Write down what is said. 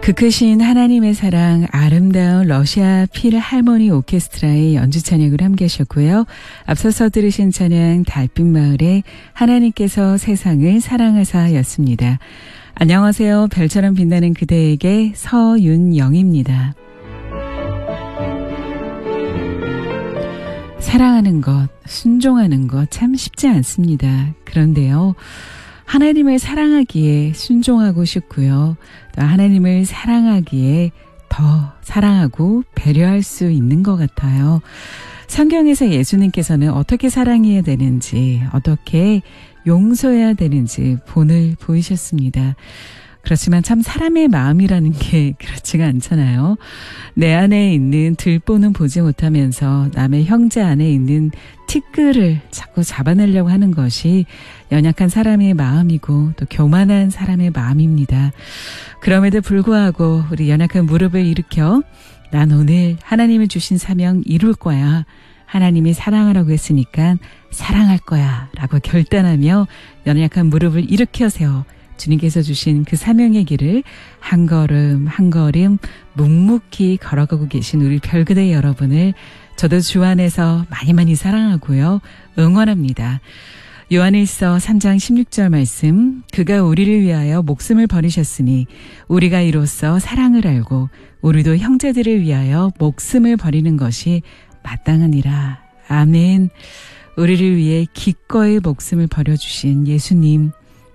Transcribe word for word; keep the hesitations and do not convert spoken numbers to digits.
그 크신 하나님의 사랑, 아름다운 러시아 필하모니 오케스트라의 연주 찬양을 함께 하셨고요. 앞서서 들으신 찬양 달빛마을의 하나님께서 세상을 사랑하사였습니다. 안녕하세요. 별처럼 빛나는 그대에게 서윤영입니다. 사랑하는 것, 순종하는 것 참 쉽지 않습니다. 그런데요, 하나님을 사랑하기에 순종하고 싶고요. 또 하나님을 사랑하기에 더 사랑하고 배려할 수 있는 것 같아요. 성경에서 예수님께서는 어떻게 사랑해야 되는지, 어떻게 용서해야 되는지 본을 보이셨습니다. 그렇지만 참 사람의 마음이라는 게 그렇지가 않잖아요. 내 안에 있는 들보는 보지 못하면서 남의 형제 안에 있는 티끌을 자꾸 잡아내려고 하는 것이 연약한 사람의 마음이고 또 교만한 사람의 마음입니다. 그럼에도 불구하고 우리 연약한 무릎을 일으켜 난 오늘 하나님이 주신 사명 이룰 거야. 하나님이 사랑하라고 했으니까 사랑할 거야 라고 결단하며 연약한 무릎을 일으켜 세워 주님께서 주신 그 사명의 길을 한 걸음 한 걸음 묵묵히 걸어가고 계신 우리 별그대 여러분을 저도 주 안에서 많이 많이 사랑하고요. 응원합니다. 요한일서 삼 장 십육 절 말씀, 그가 우리를 위하여 목숨을 버리셨으니 우리가 이로써 사랑을 알고 우리도 형제들을 위하여 목숨을 버리는 것이 마땅하니라. 아멘. 우리를 위해 기꺼이 목숨을 버려주신 예수님,